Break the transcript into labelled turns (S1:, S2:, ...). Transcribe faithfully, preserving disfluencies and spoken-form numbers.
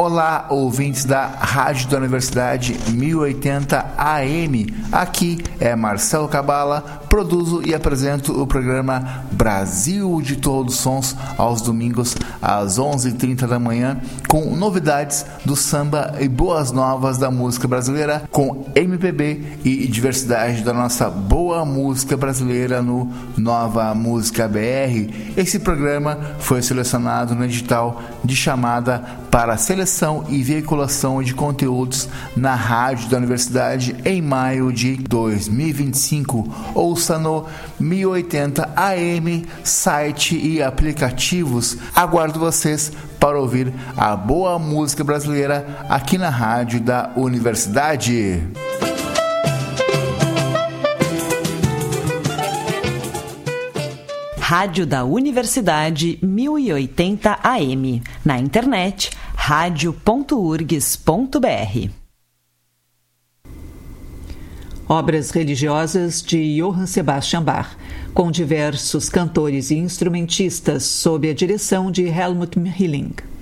S1: Olá, ouvintes da Rádio da Universidade mil e oitenta A M. Aqui é Marcelo Cabala, produzo e apresento o programa Brasil de Todos os Sons aos domingos às onze e trinta da manhã, com novidades do samba e boas novas da música brasileira, com M P B e diversidade da nossa boa música brasileira no Nova Música B R. Esse programa foi selecionado no edital de chamada para seleção e veiculação de conteúdos na Rádio da Universidade em maio de dois mil e vinte e cinco. Ouça no mil e oitenta A M, site e aplicativos. Aguardo vocês para ouvir a boa música brasileira aqui na Rádio da Universidade.
S2: Rádio da Universidade mil e oitenta A M. Na internet, radio ponto u r g s ponto b r.
S3: Obras religiosas de Johann Sebastian Bach, com diversos cantores e instrumentistas sob a direção de Helmut Hilling.